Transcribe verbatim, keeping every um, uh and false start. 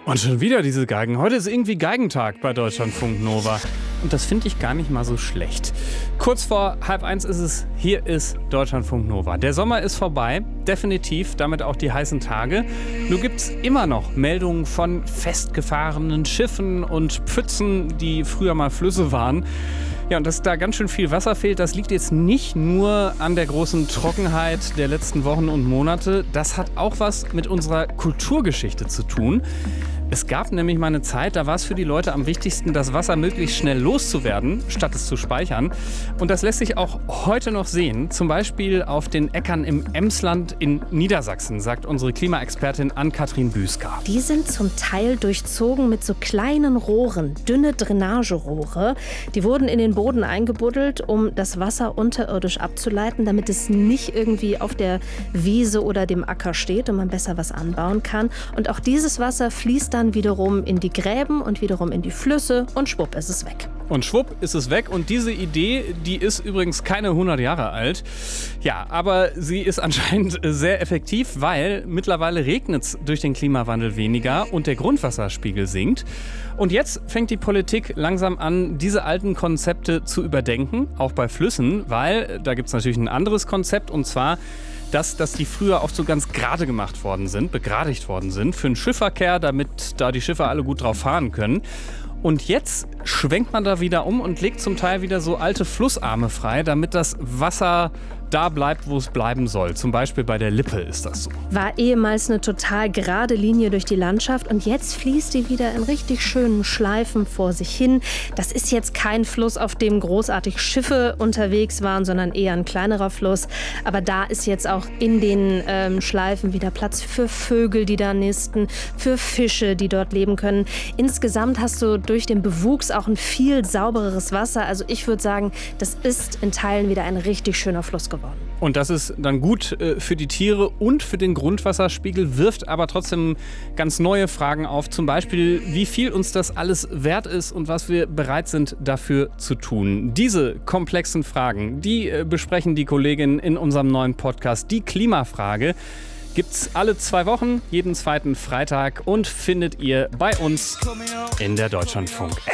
Und schon wieder diese Geigen. Heute ist irgendwie Geigentag bei Deutschlandfunk Nova. Und das finde ich gar nicht mal so schlecht. Kurz vor halb eins ist es, hier ist Deutschlandfunk Nova. Der Sommer ist vorbei, definitiv, damit auch die heißen Tage. Nur gibt es immer noch Meldungen von festgefahrenen Schiffen und Pfützen, die früher mal Flüsse waren. Ja, und dass da ganz schön viel Wasser fehlt, das liegt jetzt nicht nur an der großen Trockenheit der letzten Wochen und Monate. Das hat auch was mit unserer Kulturgeschichte zu tun. Es gab nämlich mal eine Zeit, da war es für die Leute am wichtigsten, das Wasser möglichst schnell loszuwerden, statt es zu speichern. Und das lässt sich auch heute noch sehen, zum Beispiel auf den Äckern im Emsland in Niedersachsen, sagt unsere Klimaexpertin Ann-Kathrin Büsker. Die sind zum Teil durchzogen mit so kleinen Rohren, dünne Drainagerohre. Die wurden in den Boden eingebuddelt, um das Wasser unterirdisch abzuleiten, damit es nicht irgendwie auf der Wiese oder dem Acker steht und man besser was anbauen kann. Und auch dieses Wasser fließt dann wiederum in die Gräben und wiederum in die Flüsse und schwupp ist es weg. Und schwupp ist es weg. Und diese Idee, die ist übrigens keine hundert Jahre alt. Ja, aber sie ist anscheinend sehr effektiv, weil mittlerweile regnet es durch den Klimawandel weniger und der Grundwasserspiegel sinkt. Und jetzt fängt die Politik langsam an, diese alten Konzepte zu überdenken, auch bei Flüssen, weil da gibt es natürlich ein anderes Konzept, und zwar dass, dass die früher oft so ganz gerade gemacht worden sind, begradigt worden sind für den Schiffverkehr, damit da die Schiffe alle gut drauf fahren können. Und jetzt schwenkt man da wieder um und legt zum Teil wieder so alte Flussarme frei, damit das Wasser da bleibt, wo es bleiben soll. Zum Beispiel bei der Lippe ist das so. War ehemals eine total gerade Linie durch die Landschaft und jetzt fließt die wieder in richtig schönen Schleifen vor sich hin. Das ist jetzt kein Fluss, auf dem großartig Schiffe unterwegs waren, sondern eher ein kleinerer Fluss. Aber da ist jetzt auch in den ähm, Schleifen wieder Platz für Vögel, die da nisten, für Fische, die dort leben können. Insgesamt hast du durch den Bewuchs auch ein viel saubereres Wasser. Also ich würde sagen, das ist in Teilen wieder ein richtig schöner Fluss geworden. Und das ist dann gut äh, für die Tiere und für den Grundwasserspiegel, wirft aber trotzdem ganz neue Fragen auf. Zum Beispiel, wie viel uns das alles wert ist und was wir bereit sind dafür zu tun. Diese komplexen Fragen, die äh, besprechen die Kolleginnen in unserem neuen Podcast Die Klimafrage. Gibt's alle zwei Wochen, jeden zweiten Freitag und findet ihr bei uns in der Deutschlandfunk-App.